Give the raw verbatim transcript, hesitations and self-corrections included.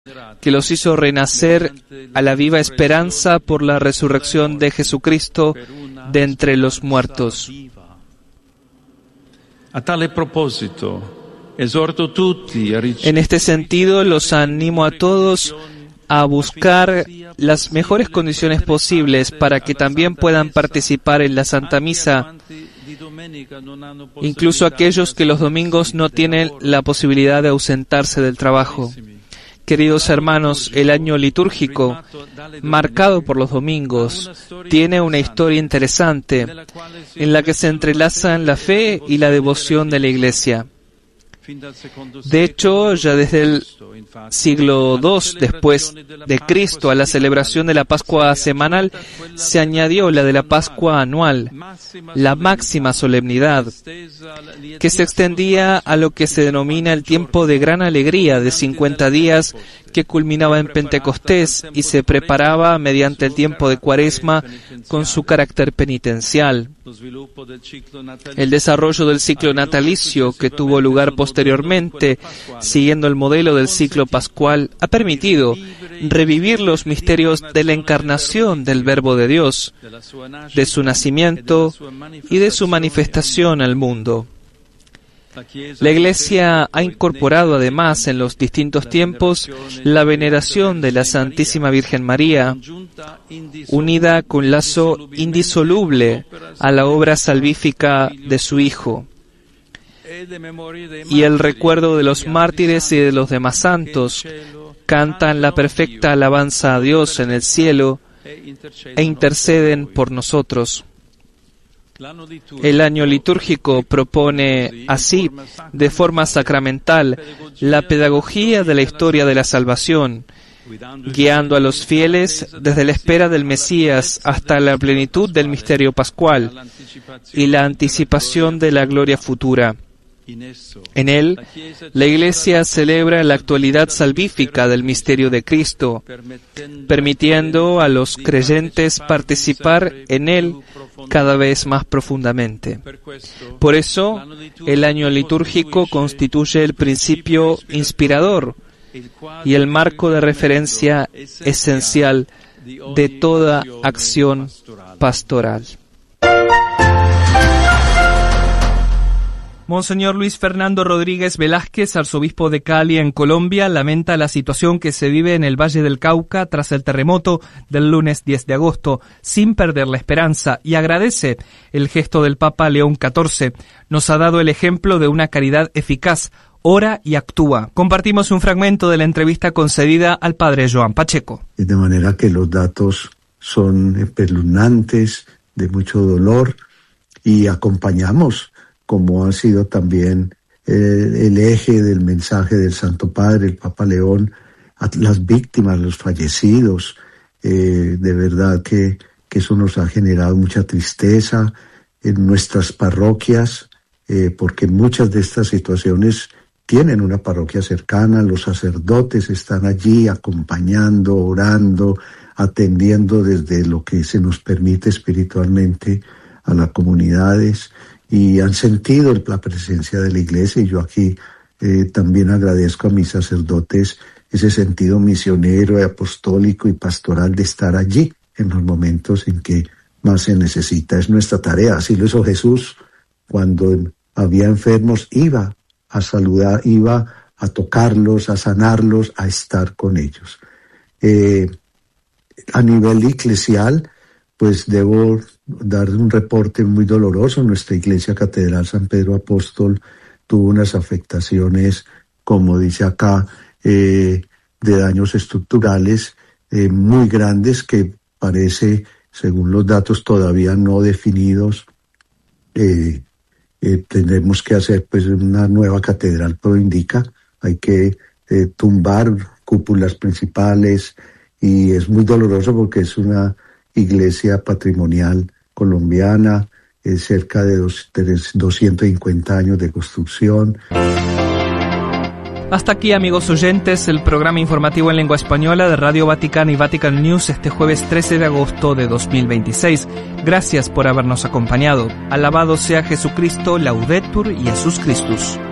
que los hizo renacer a la viva esperanza por la resurrección de Jesucristo de entre los muertos. A tale proposito, esorto tutti a En este sentido, los animo a todos a buscar las mejores condiciones posibles para que también puedan participar en la Santa Misa, incluso aquellos que los domingos no tienen la posibilidad de ausentarse del trabajo. Queridos hermanos, el año litúrgico, marcado por los domingos, tiene una historia interesante en la que se entrelazan la fe y la devoción de la Iglesia. De hecho, ya desde el siglo segundo después de Cristo a la celebración de la Pascua semanal se añadió la de la Pascua anual, la máxima solemnidad, que se extendía a lo que se denomina el tiempo de gran alegría de cincuenta días, que culminaba en Pentecostés y se preparaba mediante el tiempo de Cuaresma con su carácter penitencial. El desarrollo del ciclo natalicio que tuvo lugar posteriormente, siguiendo el modelo del ciclo pascual, ha permitido revivir los misterios de la encarnación del Verbo de Dios, de su nacimiento y de su manifestación al mundo. La Iglesia ha incorporado además en los distintos tiempos la veneración de la Santísima Virgen María, unida con lazo indisoluble a la obra salvífica de su Hijo, y el recuerdo de los mártires y de los demás santos cantan la perfecta alabanza a Dios en el cielo e interceden por nosotros. El año litúrgico propone así, de forma sacramental, la pedagogía de la historia de la salvación, guiando a los fieles desde la espera del Mesías hasta la plenitud del misterio pascual y la anticipación de la gloria futura. En él, la Iglesia celebra la actualidad salvífica del misterio de Cristo, permitiendo a los creyentes participar en él cada vez más profundamente. Por eso, el año litúrgico constituye el principio inspirador y el marco de referencia esencial de toda acción pastoral. Monseñor Luis Fernando Rodríguez Velázquez, arzobispo de Cali en Colombia, lamenta la situación que se vive en el Valle del Cauca tras el terremoto del lunes diez de agosto, sin perder la esperanza, y agradece el gesto del Papa León catorce. Nos ha dado el ejemplo de una caridad eficaz, ora y actúa. Compartimos un fragmento de la entrevista concedida al padre Joan Pacheco. De manera que los datos son espeluznantes, de mucho dolor, y acompañamos, como ha sido también eh, el eje del mensaje del Santo Padre, el Papa León, a las víctimas, los fallecidos. Eh, de verdad que, que eso nos ha generado mucha tristeza en nuestras parroquias, eh, porque muchas de estas situaciones tienen una parroquia cercana, los sacerdotes están allí acompañando, orando, atendiendo desde lo que se nos permite espiritualmente a las comunidades, y han sentido la presencia de la Iglesia, y yo aquí eh, también agradezco a mis sacerdotes ese sentido misionero, apostólico y pastoral de estar allí en los momentos en que más se necesita. Es nuestra tarea, así lo hizo Jesús cuando había enfermos, iba a saludar, iba a tocarlos, a sanarlos, a estar con ellos. Eh, a nivel eclesial, pues debo dar un reporte muy doloroso. Nuestra iglesia catedral San Pedro Apóstol tuvo unas afectaciones, como dice acá, eh, de daños estructurales eh, muy grandes, que parece, según los datos todavía no definidos, eh, eh, tendremos que hacer pues una nueva catedral, todo indica, hay que eh, tumbar cúpulas principales, y es muy doloroso porque es una iglesia patrimonial colombiana, es cerca de dos, doscientos cincuenta años de construcción. Hasta aquí, amigos oyentes, el programa informativo en lengua española de Radio Vaticano y Vatican News este jueves trece de agosto de dos mil veintiséis. Gracias por habernos acompañado. Alabado sea Jesucristo, Laudetur Jesus Christus.